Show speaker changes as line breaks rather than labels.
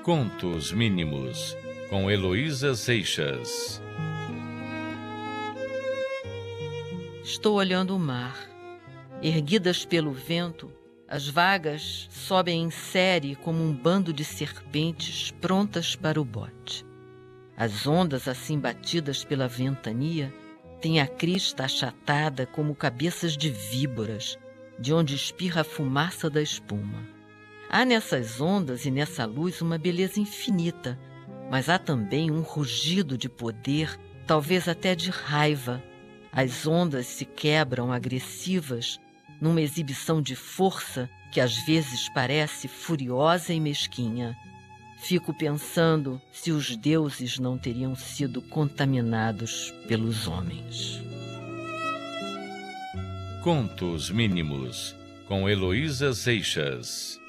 Contos Mínimos, com Heloísa Seixas.
Estou olhando o mar. Erguidas pelo vento, as vagas sobem em série como um bando de serpentes prontas para o bote. As ondas assim batidas pela ventania têm a crista achatada como cabeças de víboras, de onde espirra a fumaça da espuma. Há nessas ondas e nessa luz uma beleza infinita, mas há também um rugido de poder, talvez até de raiva. As ondas se quebram agressivas numa exibição de força que às vezes parece furiosa e mesquinha. Fico pensando se os deuses não teriam sido contaminados pelos homens.
Contos Mínimos, com Heloísa Seixas.